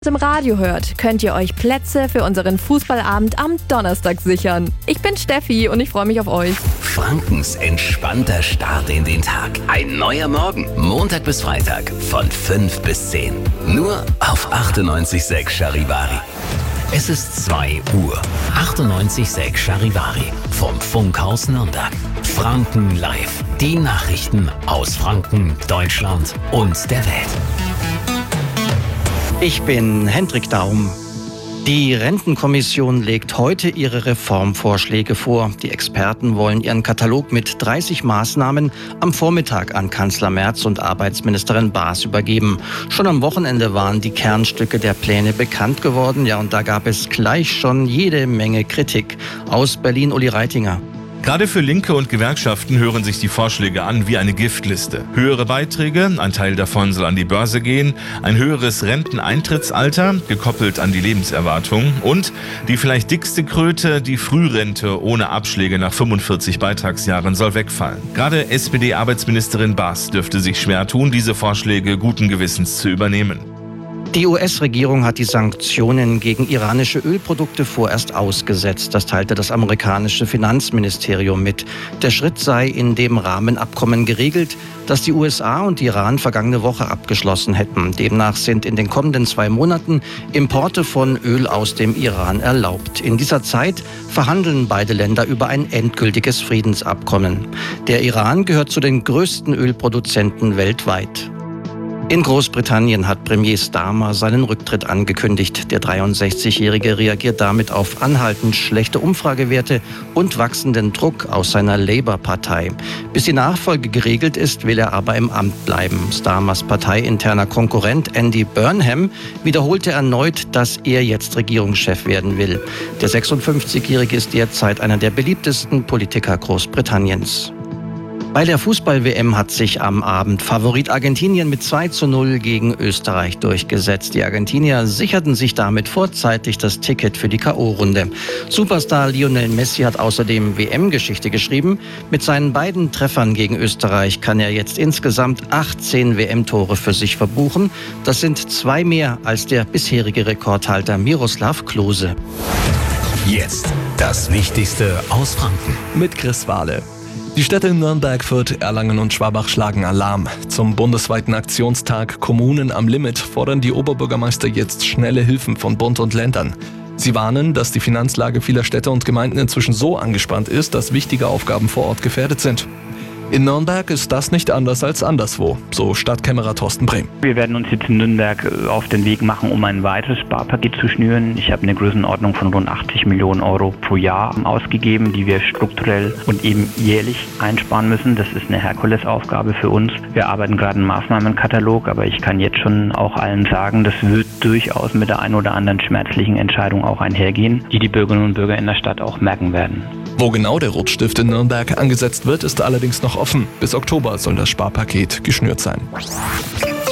Im Radio hört, könnt ihr euch Plätze für unseren Fußballabend am Donnerstag sichern. Ich bin Steffi und ich freue mich auf euch. Frankens entspannter Start in den Tag. Ein neuer Morgen. Montag bis Freitag von 5 bis 10. Nur auf 98,6 Charivari. Es ist 2 Uhr. 98,6 Charivari. Vom Funkhaus Nürnberg. Franken live. Die Nachrichten aus Franken, Deutschland und der Welt. Ich bin Hendrik Daum. Die Rentenkommission legt heute ihre Reformvorschläge vor. Die Experten wollen ihren Katalog mit 30 Maßnahmen am Vormittag an Kanzler Merz und Arbeitsministerin Baas übergeben. Schon am Wochenende waren die Kernstücke der Pläne bekannt geworden. Ja, und da gab es gleich schon jede Menge Kritik. Aus Berlin Uli Reitinger. Gerade für Linke und Gewerkschaften hören sich die Vorschläge an wie eine Giftliste. Höhere Beiträge, ein Teil davon soll an die Börse gehen, ein höheres Renteneintrittsalter, gekoppelt an die Lebenserwartung und die vielleicht dickste Kröte, die Frührente ohne Abschläge nach 45 Beitragsjahren soll wegfallen. Gerade SPD-Arbeitsministerin Baas dürfte sich schwer tun, diese Vorschläge guten Gewissens zu übernehmen. Die US-Regierung hat die Sanktionen gegen iranische Ölprodukte vorerst ausgesetzt. Das teilte das amerikanische Finanzministerium mit. Der Schritt sei in dem Rahmenabkommen geregelt, das die USA und Iran vergangene Woche abgeschlossen hätten. Demnach sind in den kommenden 2 Monaten Importe von Öl aus dem Iran erlaubt. In dieser Zeit verhandeln beide Länder über ein endgültiges Friedensabkommen. Der Iran gehört zu den größten Ölproduzenten weltweit. In Großbritannien hat Premier Starmer seinen Rücktritt angekündigt. Der 63-Jährige reagiert damit auf anhaltend schlechte Umfragewerte und wachsenden Druck aus seiner Labour-Partei. Bis die Nachfolge geregelt ist, will er aber im Amt bleiben. Starmers parteiinterner Konkurrent Andy Burnham wiederholte erneut, dass er jetzt Regierungschef werden will. Der 56-Jährige ist derzeit einer der beliebtesten Politiker Großbritanniens. Bei der Fußball-WM hat sich am Abend Favorit Argentinien mit 2:0 gegen Österreich durchgesetzt. Die Argentinier sicherten sich damit vorzeitig das Ticket für die K.O.-Runde. Superstar Lionel Messi hat außerdem WM-Geschichte geschrieben. Mit seinen beiden Treffern gegen Österreich kann er jetzt insgesamt 18 WM-Tore für sich verbuchen. Das sind 2 mehr als der bisherige Rekordhalter Miroslav Klose. Jetzt das Wichtigste aus Franken. Mit Chris Wahle. Die Städte Nürnberg, Fürth, Erlangen und Schwabach schlagen Alarm. Zum bundesweiten Aktionstag Kommunen am Limit fordern die Oberbürgermeister jetzt schnelle Hilfen von Bund und Ländern. Sie warnen, dass die Finanzlage vieler Städte und Gemeinden inzwischen so angespannt ist, dass wichtige Aufgaben vor Ort gefährdet sind. In Nürnberg ist das nicht anders als anderswo, so Stadtkämmerer Thorsten Brehm. Wir werden uns jetzt in Nürnberg auf den Weg machen, um ein weiteres Sparpaket zu schnüren. Ich habe eine Größenordnung von rund 80 Millionen Euro pro Jahr ausgegeben, die wir strukturell und eben jährlich einsparen müssen. Das ist eine Herkulesaufgabe für uns. Wir arbeiten gerade einen Maßnahmenkatalog, aber ich kann jetzt schon auch allen sagen, das wird durchaus mit der einen oder anderen schmerzlichen Entscheidung auch einhergehen, die die Bürgerinnen und Bürger in der Stadt auch merken werden. Wo genau der Rotstift in Nürnberg angesetzt wird, ist allerdings noch offen. Bis Oktober soll das Sparpaket geschnürt sein.